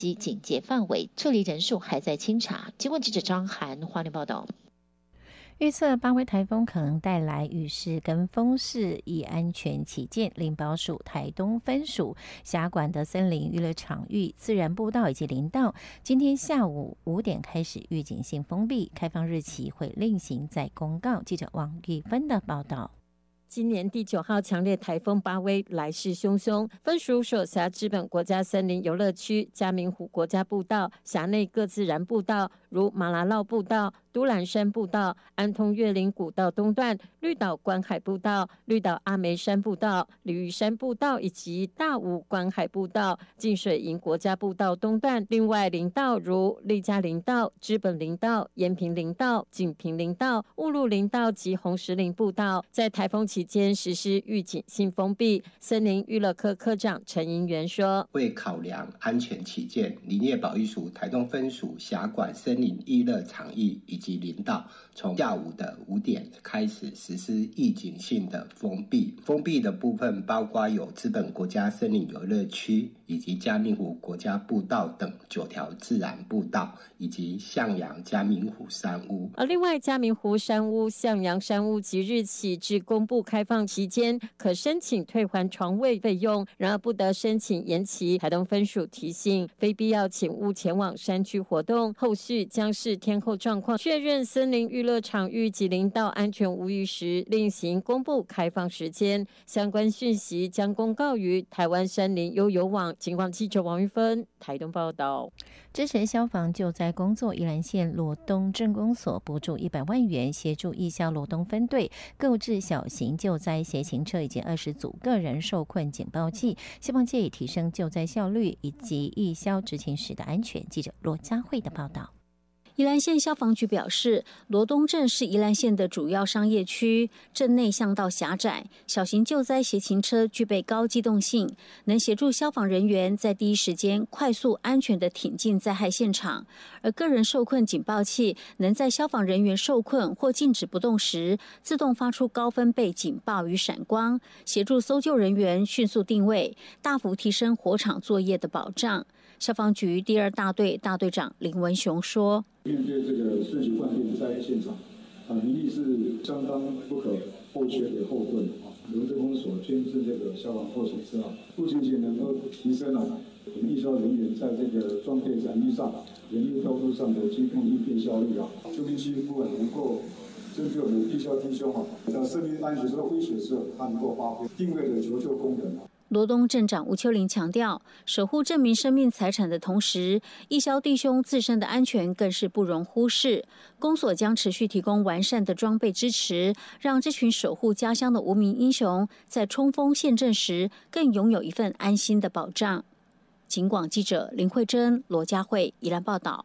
及警戒范围，撤离人数还在清查。经文记者张涵花莲报道。 预测巴威台风可能带来雨势跟风势，以安全起见，林保署台东分署辖管的森林娱乐场域、自然步道以及林道，今天下午5点开始预警性封闭，开放日期会另行再公告。记者王玉芬的报道。 今年第9号强烈台风巴威来势汹汹，分属所辖知本国家森林游乐区、嘉明湖国家步道辖内各自然步道，如马拉绕步道、都兰山步道、安通岳林古道东段、绿岛观海步道、绿岛阿梅山步道、鲤鱼山步道以及大武观海步道、净水营国家步道东段。另外林道如丽嘉林道、知本林道、延平林道、景平林道、雾鹿林道及红石林步道，在台风期间实施预警性封闭。森林娱乐科科长陈银元说， 为考量安全起见，林业保育署台东分署辖管森林娱乐场域以及林道，从下午的5点开始实施预警性的封闭。封闭的部分包括有知本国家森林游乐区以及嘉明湖国家步道等9条自然步道，以及向阳嘉明湖山屋。 而另外嘉明湖山屋、向阳山屋即日起至公布开放期间，可申请退还床位费用，然而不得申请延期。台东分署提醒，非必要请勿前往山区活动，后续将视天候状况确认森林娱乐场域及林道安全无虞时，另行公布开放时间。相关讯息将公告于台湾山林悠游网。警广记者王玉芬台东报道。 支持消防救灾工作，宜兰县罗东镇公所补助100万元，协助义消罗东分队购置小型救灾协行车以及20组个人受困警报器，希望借以提升救灾效率以及义消执勤时的安全。记者罗佳慧的报道。 宜兰县消防局表示，罗东镇是宜兰县的主要商业区，镇内巷道狭窄，小型救灾协勤车具备高机动性，能协助消防人员在第一时间快速安全地挺进灾害现场。而个人受困警报器能在消防人员受困或静止不动时，自动发出高分贝警报与闪光，协助搜救人员迅速定位，大幅提升火场作业的保障。消防局第2大队大队长林文雄说， 面对这个瞬息万变的灾害现场，民力是相当不可或缺的后盾罗东公所捐赠这个消防后勤车不仅仅能够提升我们义消人员在这个装备展翼上、人力调度上的机动应变效率救命器部能够针对我们义消弟兄在生命安全受到威胁时，它能够发挥定位的求救功能。 罗东镇长吴秋玲强调，守护镇民生命财产的同时，义消弟兄自身的安全更是不容忽视。公所将持续提供完善的装备支持，让这群守护家乡的无名英雄在冲锋陷阵时更拥有一份安心的保障。警广记者林慧珍、罗佳慧宜兰报道。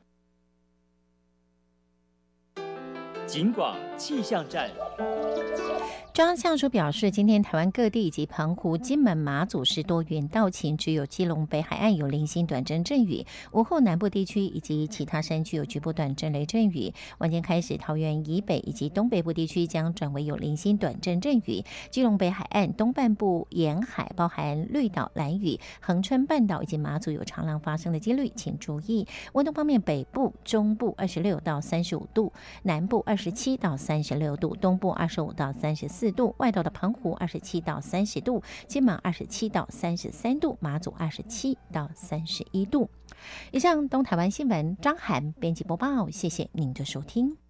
警广气象站。 中央气象署表示，今天台湾各地以及澎湖、金门、马祖是多云到晴，只有基隆北海岸有零星短阵阵雨，午后南部地区以及其他山区有局部短阵雷阵雨。晚间开始，桃园以北以及东北部地区将转为有零星短阵阵雨，基隆北海岸东半部沿海包含绿岛、兰屿、恒春半岛以及马祖有长浪发生的几率，请注意。温度方面，北部、中部26到35度，南部27到36度，东部25到34度，外岛的澎湖27到30度，金门27到33度，马祖27到31度。以上东台湾新闻，张涵编辑播报，谢谢您的收听。